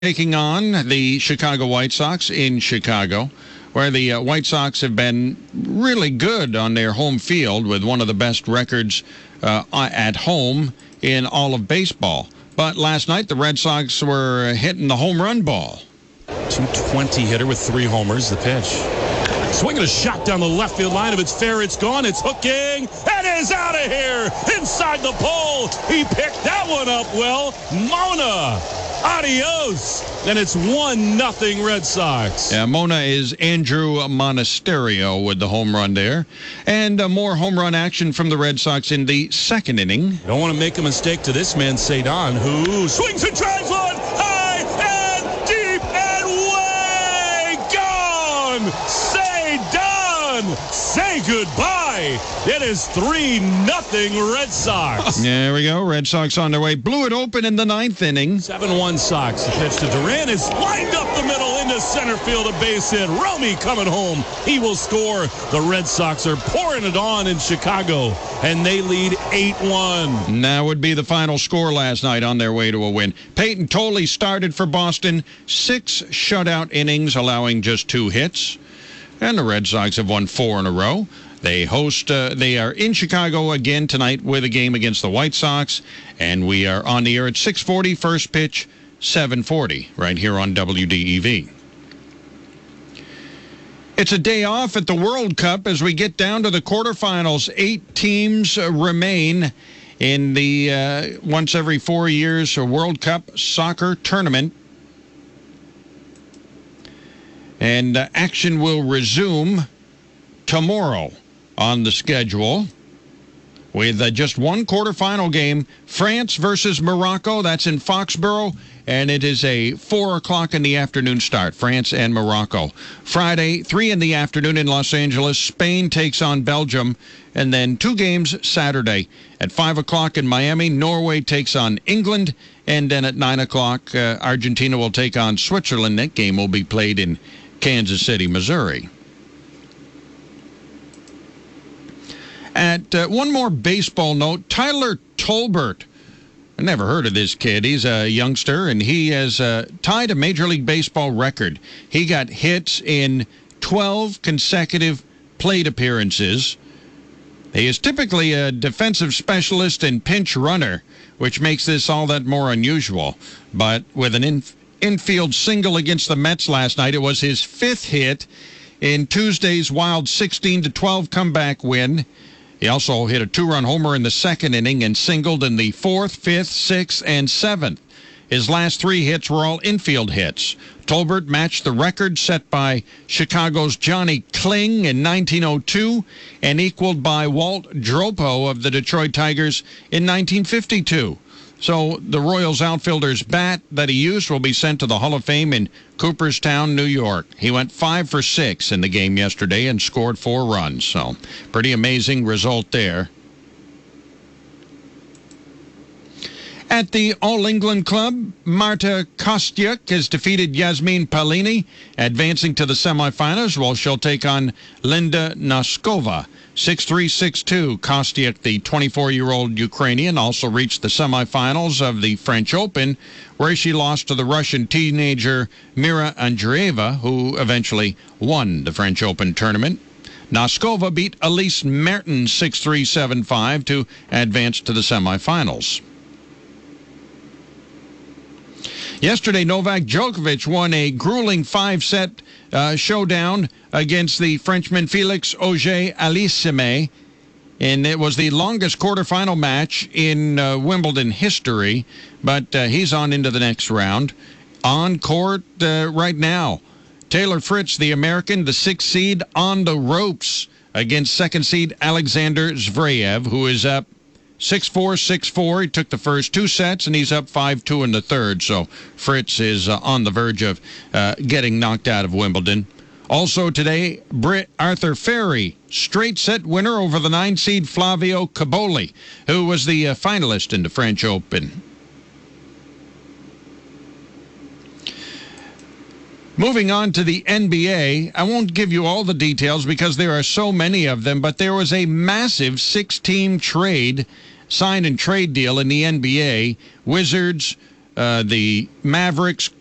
taking on the Chicago White Sox in Chicago, where the White Sox have been really good on their home field with one of the best records at home in all of baseball. But last night, the Red Sox were hitting the home run ball. 220 hitter with 3 homers. The pitch. Swinging a shot down the left field line. If it's fair, it's gone. It's hooking. It is out of here. Inside the pole. He picked that one up well. Mona. Adios. And it's 1-0 Red Sox. Yeah, Mona is Andrew Monasterio with the home run there. And more home run action from the Red Sox in the second inning. Don't want to make a mistake to this man, Cedon, who swings and drives one high and deep and way gone. Cedon, say goodbye. It is 3-0 Red Sox. There we go. Red Sox on their way. Blew it open in the ninth inning. 7-1 Sox. The pitch to Duran is lined up the middle into center field, a base hit. Romy coming home. He will score. The Red Sox are pouring it on in Chicago, and they lead 8-1. That would be the final score last night on their way to a win. Peyton Tolley started for Boston. 6 shutout innings, allowing just 2 hits. And the Red Sox have won 4 in a row. They are in Chicago again tonight with a game against the White Sox. And we are on the air at 6:40, first pitch, 7:40, right here on WDEV. It's a day off at the World Cup as we get down to the quarterfinals. 8 teams remain in the once every 4 years World Cup soccer tournament. And action will resume tomorrow on the schedule with just one quarterfinal game. France versus Morocco. That's in Foxborough. And it is a 4 o'clock in the afternoon start, France and Morocco. Friday, 3 in the afternoon in Los Angeles, Spain takes on Belgium. And then 2 games Saturday. At 5 o'clock in Miami, Norway takes on England. And then at 9 o'clock, Argentina will take on Switzerland. That game will be played in Kansas City, Missouri. At one more baseball note, Tyler Tolbert. I never heard of this kid. He's a youngster, and he has tied a Major League Baseball record. He got hits in 12 consecutive plate appearances. He is typically a defensive specialist and pinch runner, which makes this all that more unusual. But with an infield single against the Mets last night, it was his 5th hit in Tuesday's wild 16-12 comeback win. He also hit a 2-run homer in the second inning and singled in the 4th, 5th, 6th, and 7th. His last 3 hits were all infield hits. Tolbert matched the record set by Chicago's Johnny Kling in 1902 and equaled by Walt Dropo of the Detroit Tigers in 1952. So the Royals outfielder's bat that he used will be sent to the Hall of Fame in Cooperstown, New York. He went 5 for 6 in the game yesterday and scored 4 runs. So pretty amazing result there. At the All England Club, Marta Kostyuk has defeated Yasmin Palini, advancing to the semifinals, while she'll take on Linda Noskova. 6-3, 6-2. Kostyuk, the 24-year-old Ukrainian, also reached the semifinals of the French Open, where she lost to the Russian teenager Mira Andreeva, who eventually won the French Open tournament. Noskova beat Elise Mertens 6-3, 7-5 to advance to the semifinals. Yesterday, Novak Djokovic won a grueling 5-set showdown against the Frenchman Felix Auger-Aliassime, and it was the longest quarterfinal match in Wimbledon history, but he's on into the next round. On court right now, Taylor Fritz, the American, the 6th seed, on the ropes against 2nd seed Alexander Zverev, who is up 6-4, 6-4. He took the first 2 sets, and he's up 5-2 in the third. So Fritz is on the verge of getting knocked out of Wimbledon. Also today, Brit Arthur Ferry, straight set winner over the 9 seed Flavio Caboli, who was the finalist in the French Open. Moving on to the NBA, I won't give you all the details because there are so many of them, but there was a massive 6-team trade sign and trade deal in the NBA. Wizards, the Mavericks,